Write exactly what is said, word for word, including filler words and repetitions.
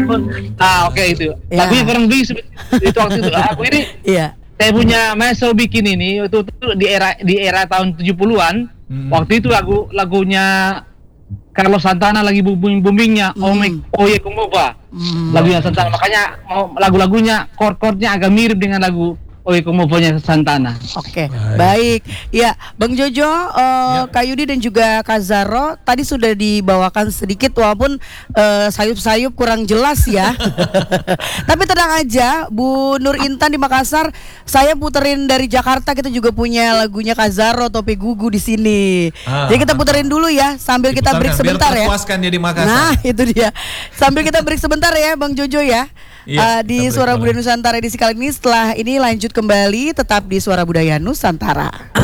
Ah oke okay, itu. Ya. Lagunya kurang lebih itu waktu itu. Aku ini Iya. saya punya Maestro bikin ini itu, itu di era di era tahun tujuh puluhan. Hmm. Waktu itu lagu lagunya Carlos Santana lagi booming boomingnya hmm. Ome Oye Como Va. Hmm. Lagunya Santana, makanya lagu-lagunya chord-chordnya agak mirip dengan lagu Oye Como Va-nya Santana. Oke, okay. Baik. Ya, Bang Jojo, uh, ya. Kak Yudi dan juga Kak Zaro tadi sudah dibawakan sedikit walaupun uh, sayup-sayup kurang jelas ya. Tapi tenang aja, Bu Nur Intan di Makassar, saya puterin dari Jakarta, kita juga punya lagunya Kak Zaro Topi Gugu di sini. Ah, Jadi kita puterin dulu ya sambil kita break sebentar ya. Dia di Makassar. Nah, itu dia. Sambil kita break sebentar ya, Bang Jojo ya. Ya, uh, di Suara Budaya Nusantara edisi kali ini. Setelah ini lanjut kembali tetap di Suara Budaya Nusantara.